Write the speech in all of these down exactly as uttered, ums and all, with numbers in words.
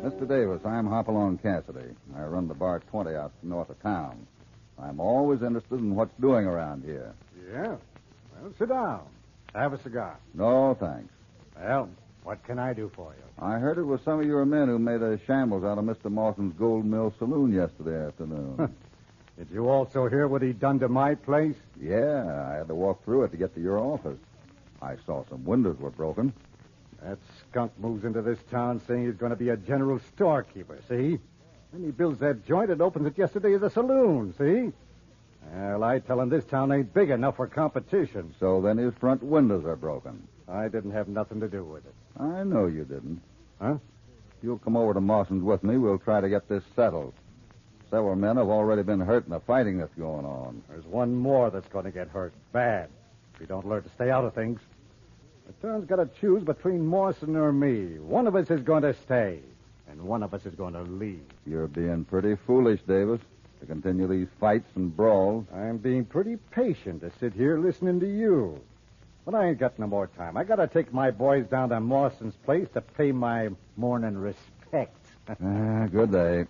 Mister Davis, I'm Hopalong Cassidy. I run the Bar twenty out north of town. I'm always interested in what's doing around here. Yeah? Well, sit down. Have a cigar. No, thanks. Well, what can I do for you? I heard it was some of your men who made a shambles out of Mister Mawson's Gold Mill Saloon yesterday afternoon. Did you also hear what he'd done to my place? Yeah, I had to walk through it to get to your office. I saw some windows were broken. That skunk moves into this town saying he's going to be a general storekeeper, see? Then he builds that joint and opens it yesterday as a saloon, see? Well, I tell him this town ain't big enough for competition. So then his front windows are broken. I didn't have nothing to do with it. I know you didn't. Huh? If you'll come over to Mawson's with me, we'll try to get this settled. Several men have already been hurt in the fighting that's going on. There's one more that's going to get hurt bad if you don't learn to stay out of things. The town's got to choose between Mawson or me. One of us is going to stay, and one of us is going to leave. You're being pretty foolish, Davis, to continue these fights and brawls. I'm being pretty patient to sit here listening to you. But I ain't got no more time. I got to take my boys down to Mawson's place to pay my morning respect. Ah, good day.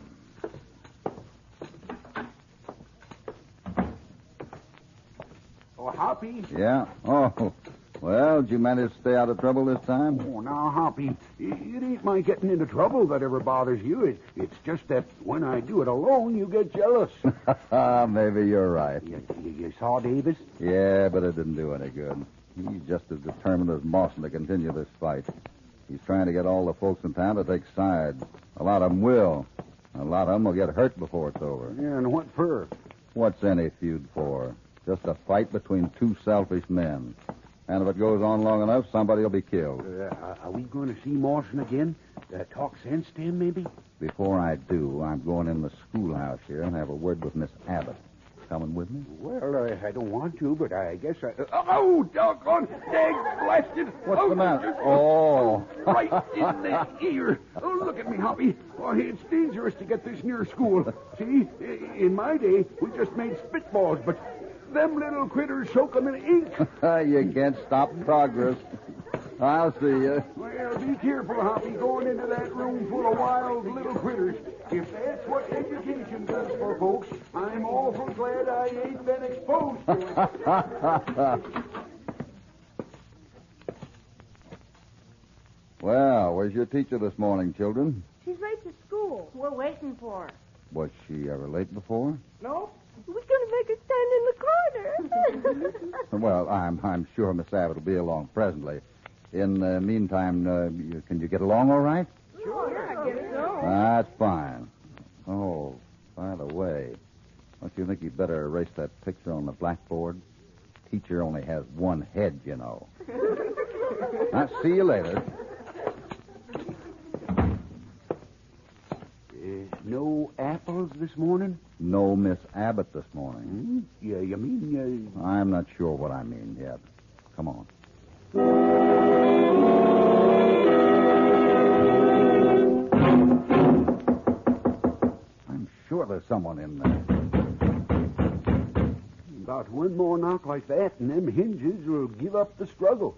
Oh, Hoppy? Yeah? Oh, well, did you manage to stay out of trouble this time? Oh, now, Hoppy, it ain't my getting into trouble that ever bothers you. It, it's just that when I do it alone, you get jealous. Maybe you're right. You, you, you saw Davis? Yeah, but it didn't do any good. He's just as determined as Mawson to continue this fight. He's trying to get all the folks in town to take sides. A lot of them will. A lot of them will get hurt before it's over. Yeah, and what for? What's any feud for? Just a fight between two selfish men. And if it goes on long enough, somebody will be killed. Uh, are we going to see Mawson again? Uh, talk sense to him, maybe? Before I do, I'm going in the schoolhouse here and have a word with Miss Abbott. Coming with me? Well, uh, I don't want to, but I guess I... Uh, oh, doggone! Dag blasted! What's oh, the matter? Just, Oh. Right in the ear. Oh, look at me, Hoppy. Oh, it's dangerous to get this near school. See, in my day, we just made spitballs, but them little critters soak them in ink. You can't stop progress. I'll see you. Well, be careful, Hoppy, going into that room full of wild little critters. If that's what education does for folks, I'm awful glad I ain't been exposed to it. Well, where's your teacher this morning, children? She's late to school. We're waiting for her. Was she ever late before? No? We're going to make her stand in the corner. Well, I'm I'm sure Miss Abbott will be along presently. In the meantime, uh, you, can you get along all right? Sure, yeah, I guess so. That's fine. Oh, by the way, don't you think you'd better erase that picture on the blackboard? Teacher only has one head, you know. I'll see you later. Uh, no apples this morning? No Miss Abbott this morning. Hmm? Yeah, you mean... Uh... I'm not sure what I mean yet. Come on. I'm sure there's someone in there. About one more knock like that, and them hinges will give up the struggle.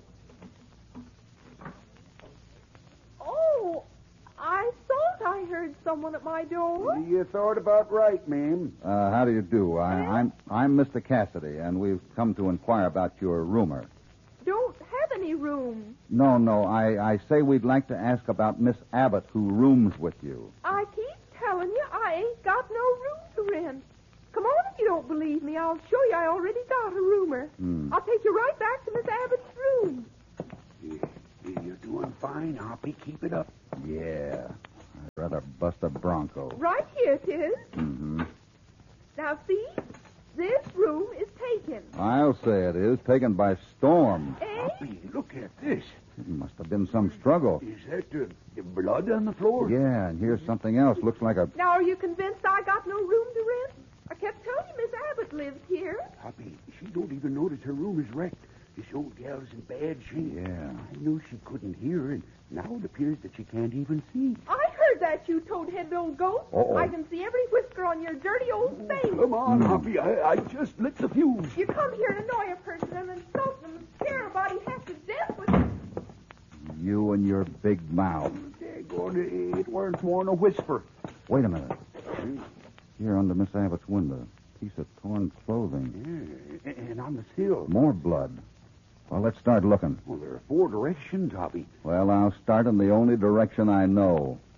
Oh, I thought I heard someone at my door. You thought about right, ma'am. Uh, how do you do? I, I'm I'm Mister Cassidy, and we've come to inquire about your roomer. Don't have any room. No, no, I, I say we'd like to ask about Miss Abbott, who rooms with you. I keep telling you I ain't got no room to rent. Come on if you don't believe me. I'll show you I already got a roomer. Hmm. I'll take you right back to Miss Abbott's room. Yeah, you're doing fine, Hoppy. Keep it up. Yeah, I'd rather bust a bronco. Right here it is. Mm-hmm. Now, see? This room is taken. I'll say it is, taken by storm. Eh? Hoppy, look at this. It must have been some struggle. Is that uh, blood on the floor? Yeah, and here's something else. Looks like a... Now, are you convinced I got no room to rent? I kept telling you Miss Abbott lives here. Hoppy, she don't even notice her room is wrecked. This old gal's in bad shape. Yeah. I knew she couldn't hear, and now it appears that she can't even see. I heard that, you toad-headed old ghost. Uh-oh. I can see every whisker on your dirty old face. Come on, Hoppy. I, I just lit the fuse. You come here to annoy a person and insult them and scare a body half to death with... You and your big mouth. Dag God, it weren't more than a whisper. Wait a minute. Here under Miss Abbott's window. Piece of torn clothing. Yeah, and on the sill. More blood. Well, let's start looking. Well, there are four directions, Hoppy. Well, I'll start in the only direction I know.